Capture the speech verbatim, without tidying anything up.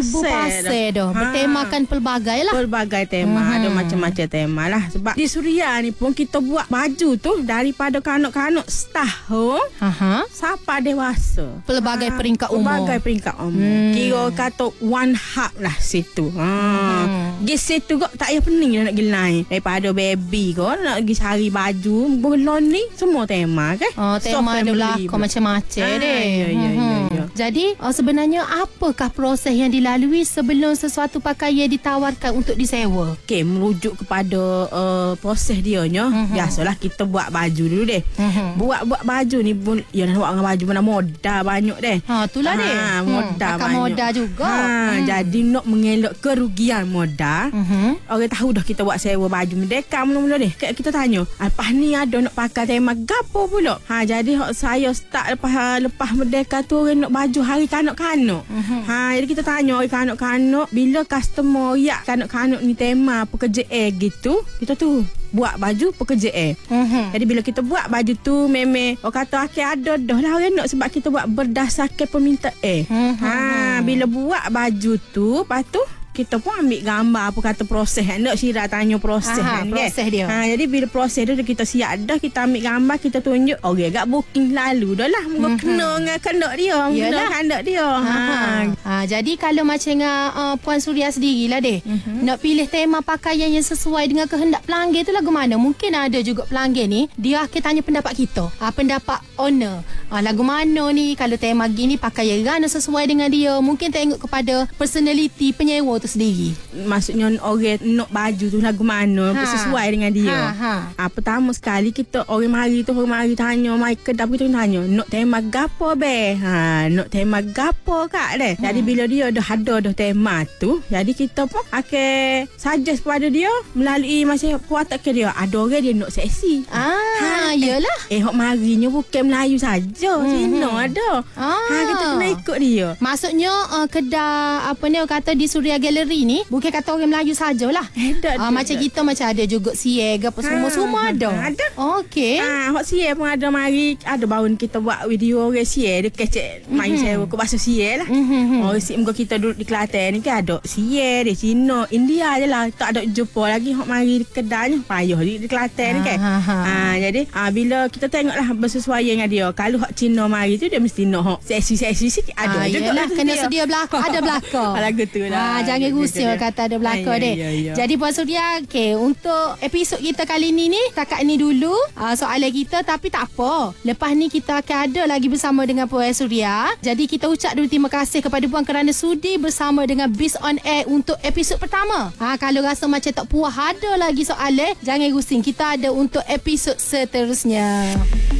pasal dah. Ha. Bertemakan pelbagai lah. Pelbagai tema. Hmm. Ada macam-macam tema lah. Sebab di Suria ni pun kita buat baju tu daripada kanak-kanak setahun Aha. sampai dewasa. Pelbagai ha. peringkat umur. Pelbagai peringkat umur. Hmm. Kira kata one hub lah situ. Ha. Hmm. Pergi situ kok tak payah pening nak pergi lain. Daripada baby kau nak pergi cari baju. Belon ni semua tema kan. Oh, tema so, ada belakang macam-macam ha, deh. Ya, ya, hmm. ya, ya. Jadi oh, sebenarnya apakah proses yang dilalui sebelum sesuatu pakaian ditawarkan untuk disewa? Okey, merujuk kepada uh, proses dia nya. Mm-hmm. Biasalah kita buat baju dulu deh. Mm-hmm. Buat-buat baju ni pun ya nak buat dengan baju mana modal banyak deh. Ha, itulah ha, deh. Modal hmm, banyak. Modal juga. Ha, hmm. Jadi nak mengelak kerugian modal. Mm-hmm. Orang tahu dah kita buat sewa baju merdeka mula-mula deh. Kita tanya, lepas ni ada nak pakai tema gapo pula? Ha, jadi saya start lepas lepas merdeka tu orang nak baju hari kanak-kanak. Mm-hmm. Ha, jadi kita tanya orang kanak-kanak bila customer yak kanak-kanak ni tema pekerja air gitu, kita tu buat baju pekerja air. Mm-hmm. Jadi bila kita buat baju tu memang orang kata akhir ada dah lah orang nak sebab kita buat berdasarkan permintaan air. Mm-hmm. Ha, bila buat baju tu, lepas tu kita pun ambil gambar apa kata proses. Nak Syira tanya proses Aha, kan. Proses dia. Ha, jadi bila proses tu kita siap dah, kita ambil gambar, kita tunjuk. Okey, agak booking lalu dah lah. Muka mm-hmm. kena dengan kandak dia. Kena kandak dia. Ha. Ha, jadi kalau macam dengan uh, Puan Suria sendirilah deh. Mm-hmm. Nak pilih tema pakaian yang sesuai dengan kehendak pelanggan tu lagu mana? Mungkin ada juga pelanggan ni, dia akan tanya pendapat kita. Ha, pendapat owner. Ha, lagu mana ni kalau tema gini pakaian gana sesuai dengan dia. Mungkin tengok kepada personality penyewa tu sendiri. Maksudnya orang nak baju tu lagu mana ha. sesuai dengan dia. Ha, ha. Ha, pertama sekali kita orang mari tu orang mari tanya mai kedai kita tanya nak tema gapo be. Ha, nak tema gapo kak deh. Hmm. Jadi bila dia dah ada dah tema tu, jadi kita pun akan suggest kepada dia melalui masa kuat ke dia. Ada orang dia nak seksi. Ah, ha, iyalah. Eh hok marinya bukan Melayu saja. Hmm. Cina ada. Ah. Ha, kita kena ikut dia. Maksudnya uh, kedai apa ni orang kata di Suria Gallery ni bukan kata orang Melayu sajalah. Eh, uh, macam kita macam ada juga sieg apa semua-semua ada. Ha, ada. Okey. Ha, hok sieg pun ada mari ada baru kita buat video orang sieg dia kecek mai mm-hmm. sewa ke bahasa sieg lah. Mm-hmm. Oh si muka kita duduk di Kelantan ni kan ada sieg di Cina, India je lah. Tak ada jumpa lagi hok mari kedainya payah di, di Kelantan ni kan. Ha, ha, ha. ha jadi ha, bila kita tengoklah bersesuaian dengan dia. Kalau hok Cina mari tu dia mesti nak hok seksi-seksi sikit ada ha, juga lah kena sedia belakang ada belakang. Lagu tu lah. Ha, jangan gusil kata ada belakang deh. Ya, ya. Jadi Puan Suria, okey, untuk episod kita kali ni ni takat ni dulu uh, soalan kita, tapi tak apa. Lepas ni kita akan ada lagi bersama dengan Puan Suria. Jadi kita ucap dulu terima kasih kepada Puan kerana sudi bersama dengan Biz on Air untuk episod pertama. Ha, kalau rasa macam tak puas ada lagi soalan, jangan rusing. Kita ada untuk episod seterusnya.